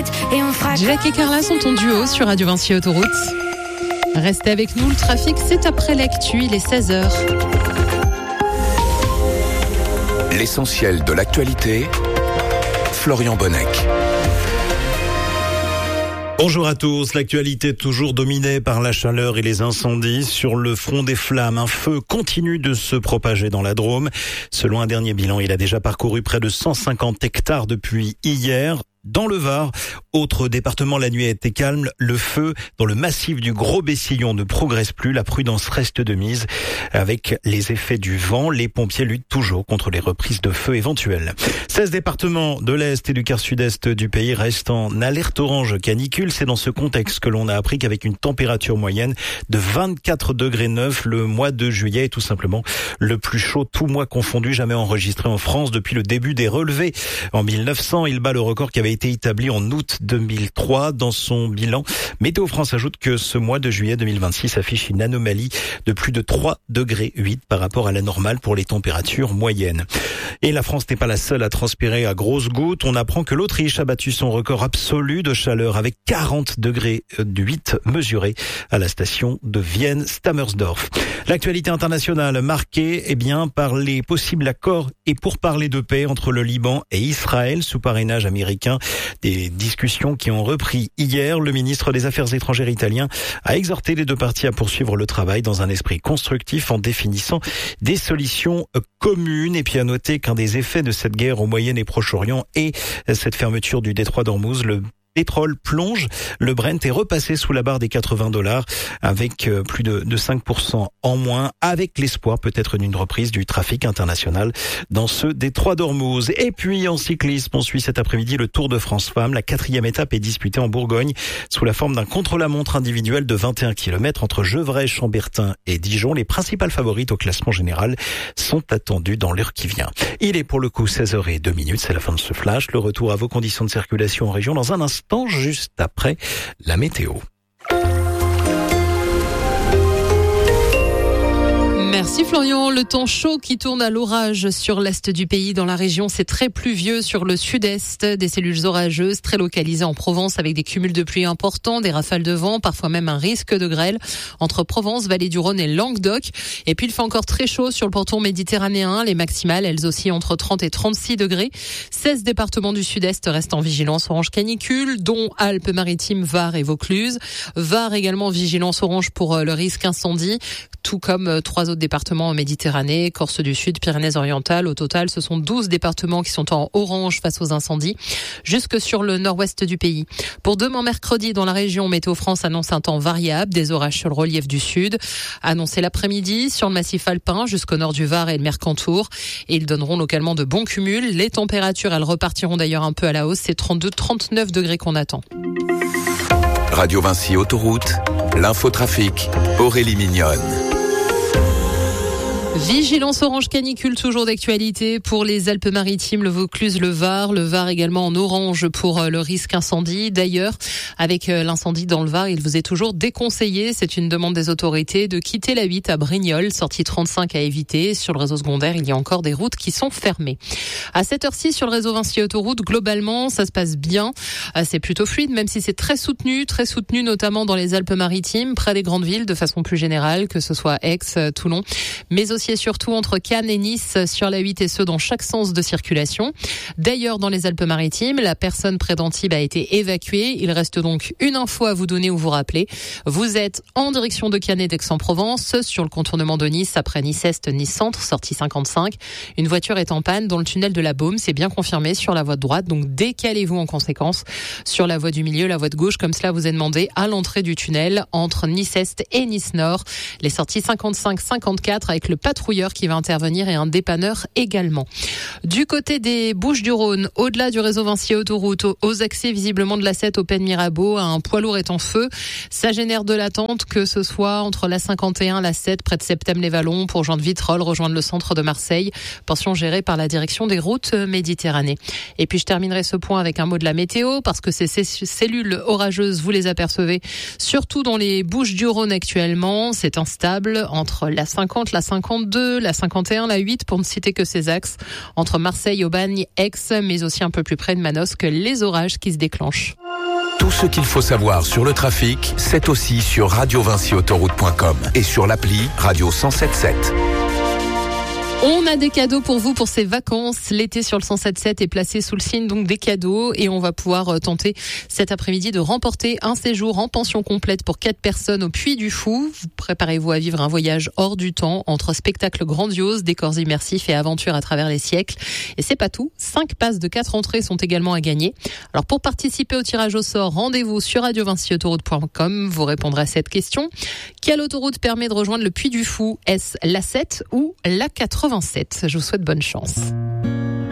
et on fera. Jack et Carla sont en duo sur Radio Vinci Autoroute. Restez avec nous, le trafic c'est après l'actu, il est 16h. L'essentiel de l'actualité, Florian Bonnec. Bonjour à tous. L'actualité est toujours dominée par la chaleur et les incendies. Sur le front des flammes, un feu continue de se propager dans la Drôme. Selon un dernier bilan, il a déjà parcouru près de 150 hectares depuis hier. Dans le Var, autre département, la nuit a été calme. Le feu dans le massif du Gros Bessillon ne progresse plus. La prudence reste de mise. Avec les effets du vent, les pompiers luttent toujours contre les reprises de feu éventuelles. 16 départements de l'Est et du quart sud-est du pays restent en alerte orange canicule. C'est dans ce contexte que l'on a appris qu'avec une température moyenne de 24 degrés 9, le mois de juillet est tout simplement le plus chaud, tout mois confondu, jamais enregistré en France depuis le début des relevés. En 1900, il bat le record qui avait été établi en août 2003 dans son bilan. Météo France ajoute que ce mois de juillet 2026 affiche une anomalie de plus de 3,8 degrés par rapport à la normale pour les températures moyennes. Et la France n'est pas la seule à transpirer à grosses gouttes. On apprend que l'Autriche a battu son record absolu de chaleur avec 40 degrés 8 mesurés à la station de Vienne-Stammersdorf. L'actualité internationale marquée par les possibles accords et pourparlers de paix entre le Liban et Israël sous parrainage américain. Des discussions qui ont repris hier. Le ministre des Affaires étrangères italien a exhorté les deux parties à poursuivre le travail dans un esprit constructif en définissant des solutions communes. Et puis à noter qu'un des effets de cette guerre au Moyen et Proche-Orient est cette fermeture du détroit d'Ormuz. Le pétrole plonge, le Brent est repassé sous la barre des $80 avec plus de 5% en moins, avec l'espoir peut-être d'une reprise du trafic international dans ce détroit d'Ormuz. Et puis en cyclisme, on suit cet après-midi le Tour de France Femmes. La 4e étape est disputée en Bourgogne sous la forme d'un contre-la-montre individuel de 21 km entre Gevrey, Chambertin et Dijon. Les principales favorites au classement général sont attendues dans l'heure qui vient. Il est pour le coup 16h02, c'est la fin de ce flash. Le retour à vos conditions de circulation en région dans un instant, juste après la météo. Merci Florian. Le temps chaud qui tourne à l'orage sur l'est du pays. Dans la région, c'est très pluvieux sur le sud-est. Des cellules orageuses très localisées en Provence avec des cumuls de pluie importants, des rafales de vent, parfois même un risque de grêle entre Provence, Vallée du Rhône et Languedoc. Et puis il fait encore très chaud sur le pourtour méditerranéen. Les maximales, elles aussi entre 30 et 36 degrés. 16 départements du sud-est restent en vigilance orange canicule, dont Alpes-Maritimes, Var et Vaucluse. Var également vigilance orange pour le risque incendie, tout comme 3 autres départements en Méditerranée, Corse du Sud, Pyrénées-Orientales. Au total, ce sont 12 départements qui sont en orange face aux incendies, jusque sur le nord-ouest du pays. Pour demain mercredi, dans la région, Météo France annonce un temps variable, des orages sur le relief du sud, annoncés l'après-midi sur le massif alpin jusqu'au nord du Var et le Mercantour. Et ils donneront localement de bons cumuls. Les températures, elles repartiront d'ailleurs un peu à la hausse. C'est 32-39 degrés qu'on attend. Radio Vinci Autoroute, l'infotrafic, Aurélie Mignonne. Vigilance orange canicule, toujours d'actualité pour les Alpes-Maritimes, le Vaucluse, le Var également en orange pour le risque incendie. D'ailleurs, avec l'incendie dans le Var, il vous est toujours déconseillé, c'est une demande des autorités, de quitter la 8 à Brignoles, sortie 35 à éviter. Sur le réseau secondaire, il y a encore des routes qui sont fermées. À cette heure-ci, sur le réseau Vinci Autoroute, globalement, ça se passe bien. C'est plutôt fluide, même si c'est très soutenu notamment dans les Alpes-Maritimes, près des grandes villes de façon plus générale, que ce soit Aix, Toulon, mais aussi et surtout entre Cannes et Nice sur la 8 et ce dans chaque sens de circulation. D'ailleurs, dans les Alpes-Maritimes, la personne près d'Antibes a été évacuée. Il reste donc une info à vous donner ou vous rappeler. Vous êtes en direction de Cannes et d'Aix-en-Provence sur le contournement de Nice après Nice-Est, Nice-Centre, sortie 55. Une voiture est en panne dans le tunnel de la Baume. C'est bien confirmé sur la voie de droite. Donc décalez-vous en conséquence sur la voie du milieu, la voie de gauche, comme cela vous est demandé à l'entrée du tunnel entre Nice-Est et Nice-Nord. Les sorties 55-54 avec le patrouilleur qui va intervenir et un dépanneur également. Du côté des Bouches-du-Rhône, au-delà du réseau Vinci Autoroute, aux accès visiblement de la 7 au Pen Mirabeau, un poids lourd est en feu. Ça génère de l'attente, que ce soit entre la 51, la 7, près de Septem-les-Vallons, pour joindre Vitrolles, rejoindre le centre de Marseille. Portion gérée par la direction des routes Méditerranée. Et puis je terminerai ce point avec un mot de la météo, parce que ces cellules orageuses, vous les apercevez, surtout dans les Bouches-du-Rhône actuellement. C'est instable entre la 50, la 52, la 51, la 8, pour ne citer que ces axes, entre Marseille, Aubagne, Aix, mais aussi un peu plus près de Manosque, les orages qui se déclenchent. Tout ce qu'il faut savoir sur le trafic, c'est aussi sur radiovincyautoroute.com et sur l'appli Radio 107.7. On a des cadeaux pour vous pour ces vacances. L'été sur le 107.7 est placé sous le signe donc des cadeaux et on va pouvoir tenter cet après-midi de remporter un séjour en pension complète pour 4 personnes au Puy du Fou. Préparez-vous à vivre un voyage hors du temps entre spectacles grandioses, décors immersifs et aventures à travers les siècles. Et c'est pas tout, 5 passes de 4 entrées sont également à gagner. Alors pour participer au tirage au sort, rendez-vous sur radiovincyautoroute.com. Vous répondrez à cette question. Quelle autoroute permet de rejoindre le Puy du Fou ? Est-ce l'A7 ou l'A87 ? Je vous souhaite bonne chance.